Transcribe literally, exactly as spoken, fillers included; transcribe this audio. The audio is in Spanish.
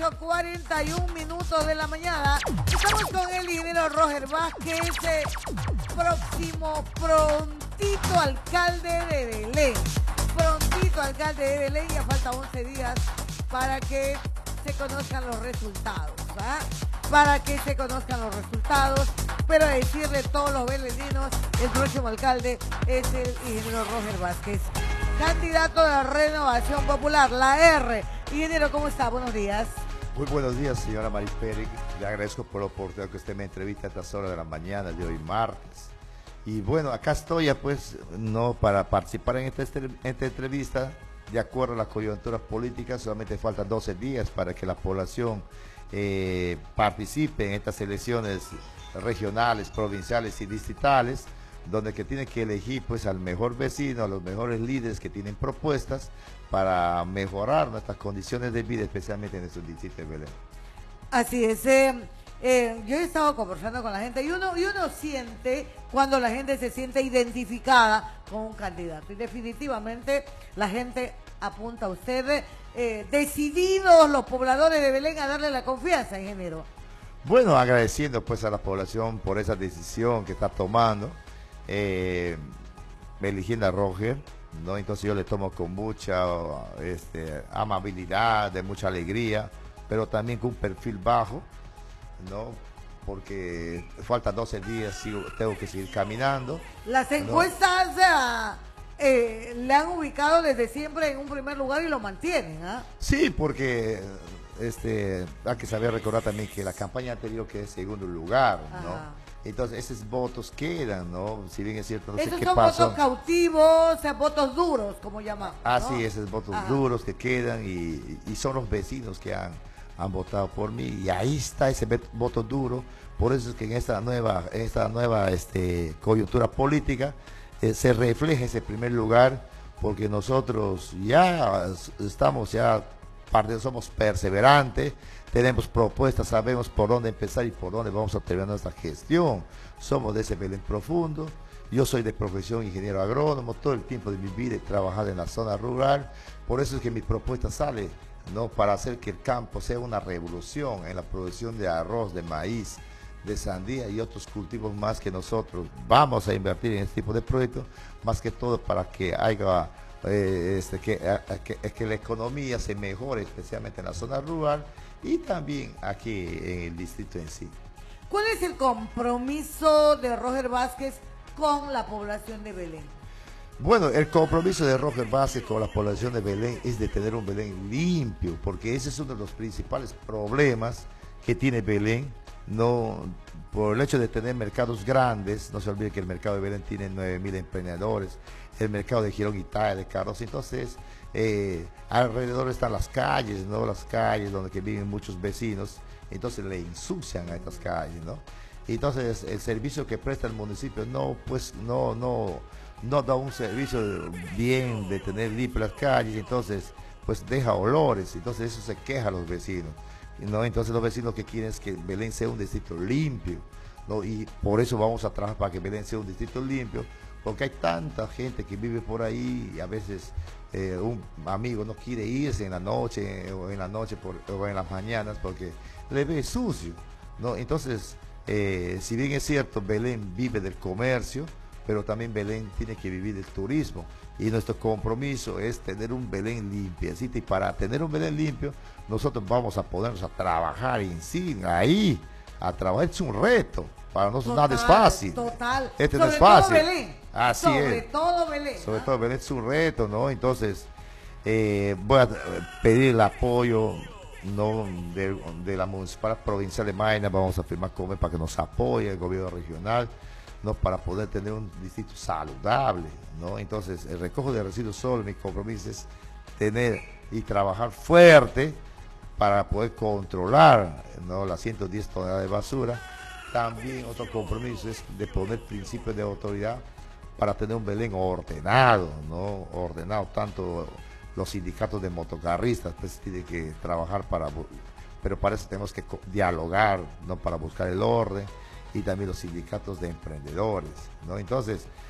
cuarenta y un minutos de la mañana. Estamos con el ingeniero Roger Vázquez, eh, próximo prontito alcalde de Belén. Prontito alcalde de Belén, ya falta once días para que se conozcan los resultados, ¿ah? Para que se conozcan los resultados, pero decirle a todos los beleninos, el próximo alcalde es el ingeniero Roger Vázquez, candidato de la Renovación Popular, la R. Ingeniero, ¿cómo está? Buenos días. Muy buenos días, señora Marisperi. Le agradezco por la oportunidad que usted me entrevista a estas horas de la mañana de hoy martes. Y bueno, acá estoy ya pues, no para participar en esta, en esta entrevista. De acuerdo a la coyuntura política, solamente faltan doce días para que la población eh, participe en estas elecciones regionales, provinciales y distritales, donde que tiene que elegir pues al mejor vecino, a los mejores líderes que tienen propuestas para mejorar nuestras condiciones de vida, especialmente en estos distritos de Belén. Así es. Eh, eh, yo he estado conversando con la gente y uno, y uno siente cuando la gente se siente identificada con un candidato. Y definitivamente la gente apunta a ustedes, eh, decididos los pobladores de Belén a darle la confianza, ingeniero. Bueno, agradeciendo pues a la población por esa decisión que está tomando, eh, eligiendo a Roger, ¿no? Entonces yo le tomo con mucha este, amabilidad, de mucha alegría, pero también con un perfil bajo, ¿no? Porque faltan doce días, sigo, tengo que seguir caminando. Las encuestas, ¿no? eh, le han ubicado desde siempre en un primer lugar y lo mantienen, ¿ah? ¿eh? Sí, porque este, hay que saber recordar también que la campaña anterior quedó en segundo lugar, ¿no? Ajá. Entonces esos votos quedan, ¿no? Si bien es cierto, no esos sé qué son pasó. Votos cautivos, o sea, votos duros, como llamamos, Ah, ¿no? sí, esos votos Ajá. duros que quedan y, y son los vecinos que han, han votado por mí. Y ahí está ese voto duro. Por eso es que en esta nueva, en esta nueva este, coyuntura política eh, se refleja ese primer lugar, porque nosotros ya estamos, ya parte, somos perseverantes, tenemos propuestas, sabemos por dónde empezar y por dónde vamos a terminar nuestra gestión. Somos de ese Belén profundo. Yo soy de profesión ingeniero agrónomo, todo el tiempo de mi vida he trabajado en la zona rural. Por eso es que mi propuesta sale, ¿no? Para hacer que el campo sea una revolución en la producción de arroz, de maíz, de sandía y otros cultivos más que nosotros vamos a invertir en este tipo de proyectos, más que todo para que haya eh, este, que, a, que, que la economía se mejore, especialmente en la zona rural y también aquí en el distrito en sí. ¿Cuál es el compromiso de Roger Vázquez con la población de Belén? Bueno, el compromiso de Roger Vázquez con la población de Belén es de tener un Belén limpio, porque ese es uno de los principales problemas que tiene Belén. No, por el hecho de tener mercados grandes, no se olvide que el mercado de Belén tiene nueve mil emprendedores, el mercado de Girón y Talla, de Carros, entonces eh, alrededor están las calles, ¿no? Las calles donde que viven muchos vecinos, entonces le ensucian a estas calles, ¿no? Entonces el servicio que presta el municipio no, pues no, no, no da un servicio bien de tener limpias las calles, entonces pues deja olores, entonces eso se queja a los vecinos. ¿No? Entonces los vecinos que quieren es que Belén sea un distrito limpio, ¿no? Y por eso vamos a trabajar para que Belén sea un distrito limpio, porque hay tanta gente que vive por ahí y a veces eh, un amigo no quiere irse en la noche o en la noche por, o en las mañanas porque le ve sucio, ¿no? Entonces eh, si bien es cierto Belén vive del comercio, pero también Belén tiene que vivir del turismo y nuestro compromiso es tener un Belén limpiecito, y para tener un Belén limpio nosotros vamos a ponernos a trabajar en sí, ahí, a trabajar. Es un reto, para nosotros nada es fácil. Total, este sobre no es fácil. Todo Belén. Así sobre es. todo Belén. Sobre ¿no? todo Belén es un reto, ¿no? Entonces, eh, voy a pedir el apoyo, ¿no? de, de la Municipalidad Provincial de Maina, vamos a firmar con él para que nos apoye el gobierno regional, ¿no? Para poder tener un distrito saludable, ¿no? Entonces, el recojo de residuos sólidos, mi compromiso es tener y trabajar fuerte para poder controlar, ¿no? Las ciento diez toneladas de basura. También otro compromiso es de poner principios de autoridad para tener un Belén ordenado, ¿no? Ordenado, tanto los sindicatos de motocarristas pues tienen que trabajar para, pero para eso tenemos que dialogar, ¿no? Para buscar el orden, y también los sindicatos de emprendedores, ¿no? Entonces,